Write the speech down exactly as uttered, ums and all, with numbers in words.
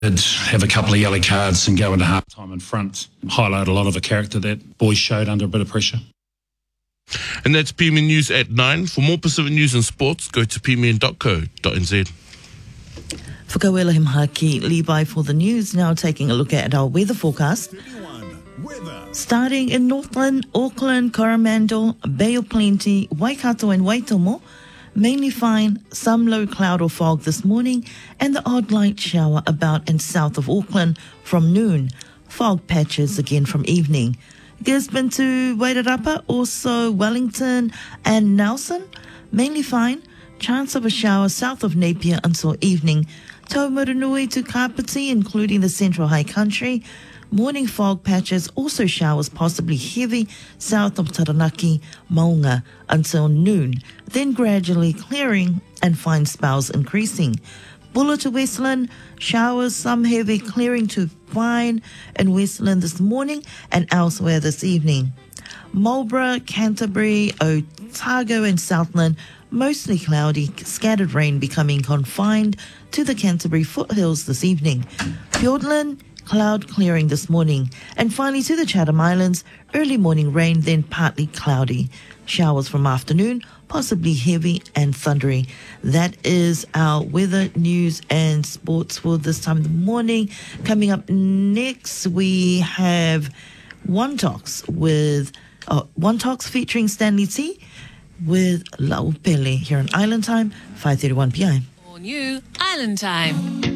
Did have a couple of yellow cards and go into half time in front. Highlight a lot of the character that boys showed under a bit of pressure. And that's P M N News at nine. For more Pacific news and sports, go to p m n dot co dot n z. Whakawela Himhaki, Levi for the news. Now taking a look at our weather forecast. Starting in Northland, Auckland, Coromandel, Bay of Plenty, Waikato and Waitomo, mainly fine, some low cloud or fog this morning, and the odd light shower about and south of Auckland from noon. Fog patches again from evening. Gisborne to Wairarapa, also Wellington and Nelson, mainly fine. Chance of a shower south of Napier until evening. Taumarunui to Kapiti, including the central high country. Morning fog patches, also showers possibly heavy south of Taranaki, Maunga until noon, then gradually clearing and fine spells increasing. Bulla to Westland, showers, some heavy, clearing to fine in Westland this morning and elsewhere this evening. Marlborough, Canterbury, Otago and Southland, mostly cloudy, scattered rain becoming confined to the Canterbury foothills this evening. Fiordland, cloud clearing this morning. And finally to the Chatham Islands, early morning rain, then partly cloudy. Showers from afternoon, possibly heavy and thundery. That is our weather, news and sports for this time of the morning. Coming up next, we have One Talks with uh, One Talks featuring Stanley T with Lau Pele here on Island Time, five thirty-one p m. All new Island Time.